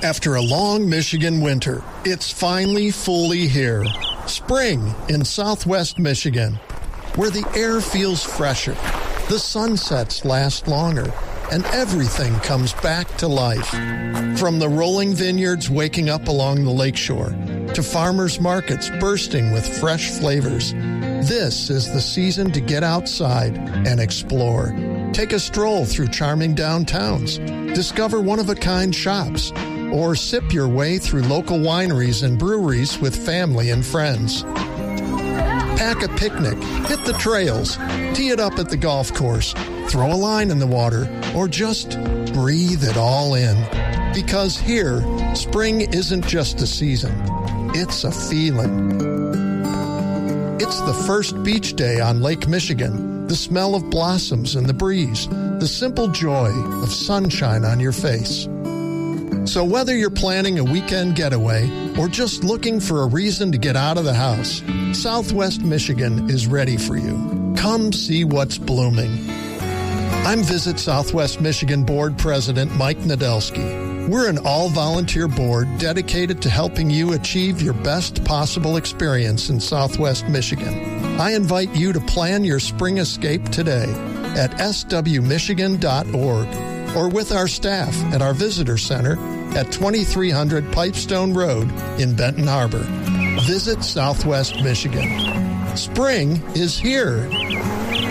After a long Michigan winter, it's finally fully here. Spring in Southwest Michigan, where the air feels fresher, the sunsets last longer, and everything comes back to life. From the rolling vineyards waking up along the lakeshore to farmers markets bursting with fresh flavors, this is the season to get outside and explore. Take a stroll through charming downtowns, discover one-of-a-kind shops, or sip your way through local wineries and breweries with family and friends. Pack a picnic, hit the trails, tee it up at the golf course, throw a line in the water, or just breathe it all in. Because here, spring isn't just a season, it's a feeling. It's the first beach day on Lake Michigan, the smell of blossoms and the breeze, the simple joy of sunshine on your face. So whether you're planning a weekend getaway or just looking for a reason to get out of the house, Southwest Michigan is ready for you. Come see what's blooming. I'm Visit Southwest Michigan Board President Mike Nadelsky. We're an all-volunteer board dedicated to helping you achieve your best possible experience in Southwest Michigan. I invite you to plan your spring escape today at swmichigan.org or with our staff at our visitor center at 2300 Pipestone Road in Benton Harbor. Visit Southwest Michigan. Spring is here.